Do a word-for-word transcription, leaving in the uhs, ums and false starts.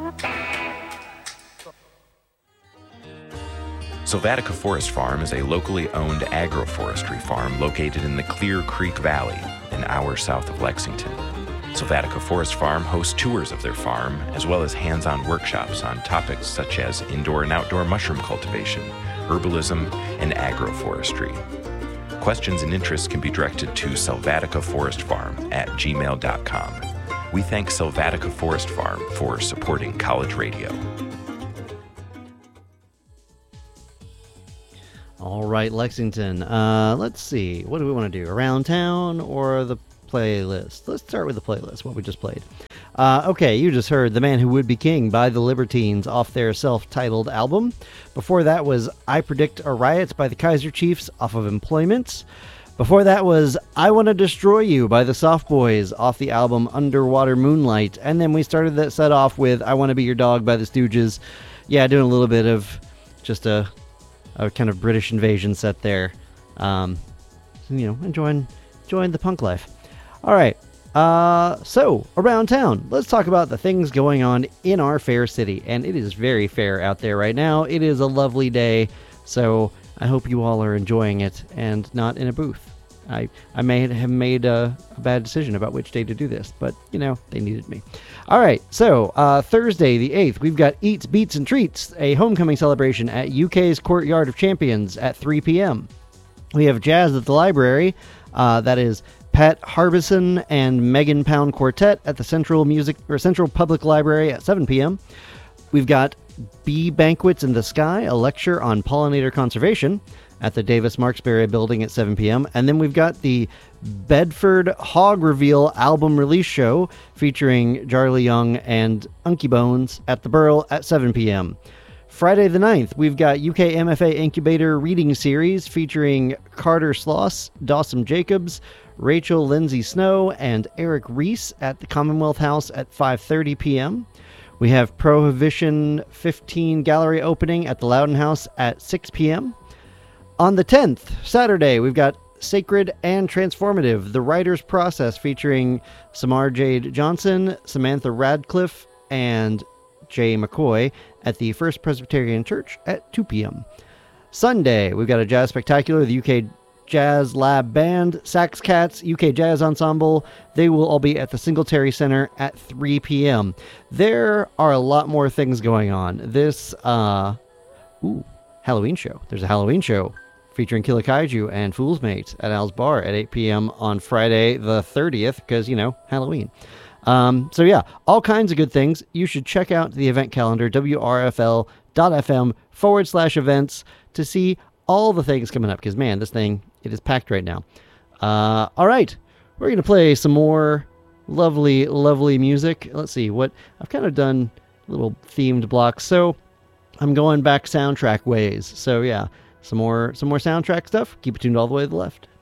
Sylvatica Forest Farm is a locally owned agroforestry farm located in the Clear Creek Valley, an hour south of Lexington. Sylvatica Forest Farm hosts tours of their farm, as well as hands-on workshops on topics such as indoor and outdoor mushroom cultivation, herbalism, and agroforestry. Questions and interests can be directed to Sylvatica Forest Farm at gmail dot com. We thank Sylvatica Forest Farm for supporting College Radio. All right, Lexington. Uh, let's see. What do we want to do? Around town or the playlist? Let's start with the playlist, what we just played. Uh, okay, you just heard The Man Who Would Be King by the Libertines off their self-titled album. Before that was I Predict a Riot by the Kaiser Chiefs off of Employments. Before that was I Want to Destroy You by the Soft Boys off the album Underwater Moonlight. And then we started that set off with I Want to Be Your Dog by the Stooges. Yeah, doing a little bit of just a, a kind of British invasion set there. Um, you know, enjoying, enjoying the punk life. All right. Uh, so, around town, let's talk about the things going on in our fair city. And it is very fair out there right now. It is a lovely day, so I hope you all are enjoying it and not in a booth. I, I may have made a, a bad decision about which day to do this, but, you know, they needed me. All right, so uh, Thursday the eighth, we've got Eats, Beats, and Treats, a homecoming celebration at U K's Courtyard of Champions at three p.m. We have Jazz at the Library. Uh, that is Pat Harbison and Megan Pound Quartet at the Central Music or Central Public Library at seven p.m. We've got Bee Banquets in the Sky, a lecture on pollinator conservation at the Davis Marksberry Building at seven p.m. And then we've got the Bedford Hog Reveal album release show featuring Jarly Young and Unky Bones at the Burl at seven p.m. Friday the ninth, we've got U K M F A Incubator Reading Series featuring Carter Sloss, Dawson Jacobs, Rachel Lindsay Snow, and Eric Reese at the Commonwealth House at five thirty p.m. We have Prohibition fifteen gallery opening at the Loudon House at six p.m. On the tenth, Saturday, we've got Sacred and Transformative, The Writer's Process featuring Samar Jade Johnson, Samantha Radcliffe, and Jay McCoy at the First Presbyterian Church at two p.m. Sunday, we've got a jazz spectacular, the U K Jazz Lab Band, Sax Cats, U K Jazz Ensemble. They will all be at the Singletary Center at three p.m. There are a lot more things going on. This, uh, ooh, Halloween show. There's a Halloween show featuring Killa Kaiju and Fool's Mate at Al's Bar at eight p.m. on Friday the thirtieth, because, you know, Halloween. Um, so yeah, all kinds of good things. You should check out the event calendar, W R F L dot F M forward slash events, to see all the things coming up, because, man, this thing, it is packed right now. Uh, all right, we're going to play some more lovely, lovely music. Let's see, what, I've kind of done little themed blocks, so I'm going back soundtrack ways. So yeah, some more, some more soundtrack stuff. Keep it tuned all the way to the left.